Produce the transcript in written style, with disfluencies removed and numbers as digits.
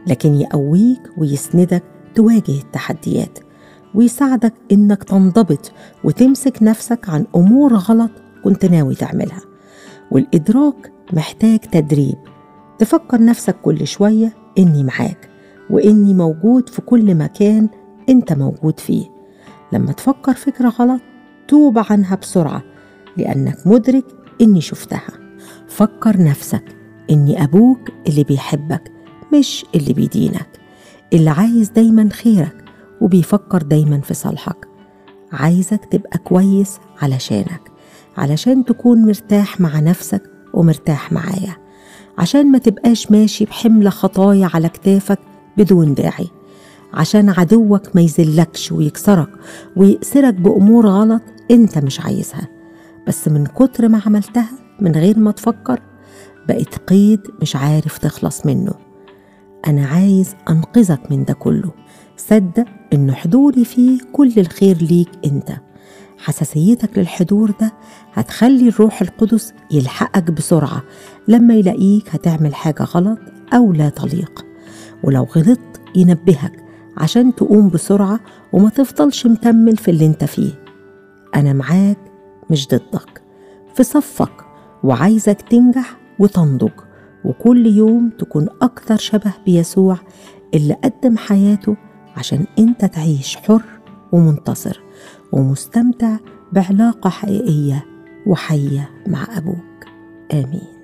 لكن يقويك ويسندك تواجه التحديات، ويساعدك إنك تنضبط وتمسك نفسك عن أمور غلط كنت ناوي تعملها. والإدراك محتاج تدريب، تفكر نفسك كل شوية إني معاك وإني موجود في كل مكان إنت موجود فيه. لما تفكر فكرة غلط توب عنها بسرعة، لأنك مدرك إني شفتها. فكر نفسك إني أبوك اللي بيحبك، مش اللي بيدينك، اللي عايز دايما خيرك وبيفكر دايما في صالحك. عايزك تبقى كويس علشان تكون مرتاح مع نفسك ومرتاح معايا، عشان ما تبقاش ماشي بحمل خطايا على كتافك بدون داعي، عشان عدوك ما يذلكش ويكسرك ويأسرك بأمور غلط انت مش عايزها، بس من كتر ما عملتها من غير ما تفكر بقت قيد مش عارف تخلص منه. أنا عايز أنقذك من ده كله. صدق إن حضوري فيه كل الخير ليك انت. حساسيتك للحضور ده هتخلي الروح القدس يلحقك بسرعة لما يلاقيك هتعمل حاجة غلط أو لا تليق، ولو غلطت ينبهك عشان تقوم بسرعة وما تفضلش مكمل في اللي انت فيه. أنا معاك مش ضدك، في صفك، وعايزك تنجح وتنضج، وكل يوم تكون أكثر شبه بيسوع اللي قدم حياته عشان انت تعيش حر ومنتصر ومستمتع بعلاقة حقيقية وحية مع أبوك. آمين.